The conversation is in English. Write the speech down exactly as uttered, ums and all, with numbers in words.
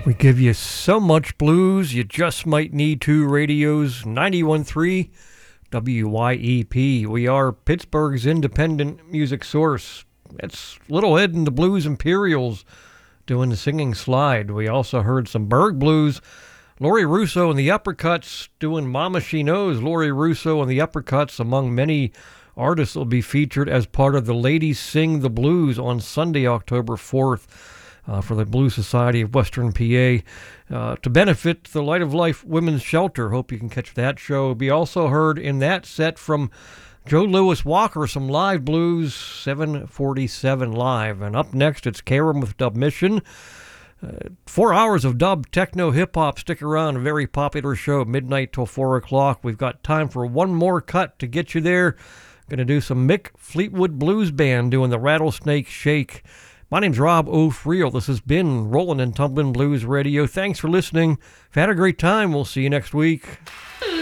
We give you so much blues, you just might need two radios. ninety-one point three W Y E P. We are Pittsburgh's independent music source. It's Little Ed and the Blues Imperials doing the singing slide. We also heard some Berg Blues. Laurie Russo and the Uppercuts doing Mama She Knows. Laurie Russo and the Uppercuts, among many artists, will be featured as part of the Ladies Sing the Blues on Sunday, October fourth. Uh, for the Blues Society of Western P A uh, to benefit the Light of Life Women's Shelter. Hope you can catch that show. We also heard in that set from Joe Louis Walker some live blues, seven forty-seven live. And up next, it's Karam with Dub Mission. Uh, four hours of dub, techno, hip-hop. Stick around, a very popular show, midnight till four o'clock. We've got time for one more cut to get you there. Going to do some Mick Fleetwood Blues Band doing the Rattlesnake Shake. My name's Rob O'Friel. This has been Rollin' and Tumblin' Blues Radio. Thanks for listening. If you had a great time, we'll see you next week.